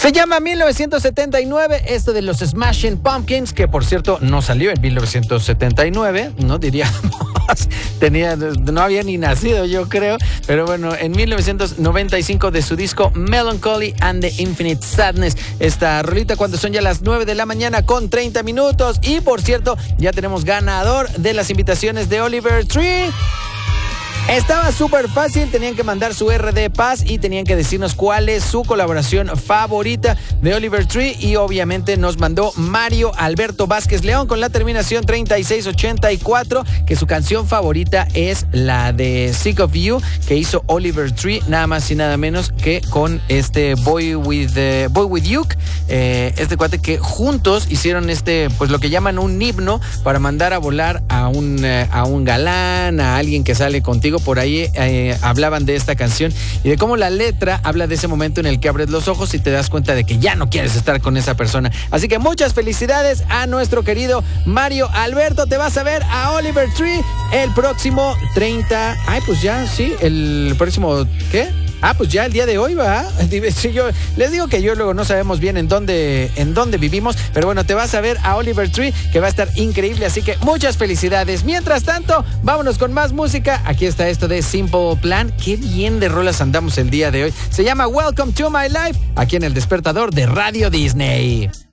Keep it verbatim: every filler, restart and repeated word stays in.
Se llama mil novecientos setenta y nueve, esto de los Smashing Pumpkins, que por cierto no salió en mil novecientos setenta y nueve, no diríamos, tenía, no había ni nacido yo creo, pero bueno, en mil novecientos noventa y cinco de su disco Melancholy and the Infinite Sadness, esta rolita cuando son ya las nueve de la mañana con treinta minutos, y por cierto, ya tenemos ganador de las invitaciones de Oliver Tree. Estaba súper fácil, tenían que mandar su R D Paz y tenían que decirnos cuál es su colaboración favorita de Oliver Tree, y obviamente nos mandó Mario Alberto Vázquez León con la terminación treinta y seis ochenta y cuatro, que su canción favorita es la de Sick of You, que hizo Oliver Tree, nada más y nada menos que con este Boy with, uh, Boy with You, eh, este cuate que juntos hicieron este, pues lo que llaman un himno para mandar a volar a un, uh, a un galán, a alguien que sale contigo. Por ahí eh, hablaban de esta canción y de cómo la letra habla de ese momento en el que abres los ojos y te das cuenta de que ya no quieres estar con esa persona. Así que muchas felicidades a nuestro querido Mario Alberto. Te vas a ver a Oliver Tree el próximo treinta. Ay, pues ya, sí, el próximo, ¿qué? Ah, pues ya el día de hoy, ¿va? Sí, yo les digo que yo luego no sabemos bien en dónde, en dónde vivimos, pero bueno, te vas a ver a Oliver Tree, que va a estar increíble, así que muchas felicidades. Mientras tanto, vámonos con más música. Aquí está esto de Simple Plan. Qué bien de rolas andamos el día de hoy. Se llama Welcome to My Life, aquí en El Despertador de Radio Disney.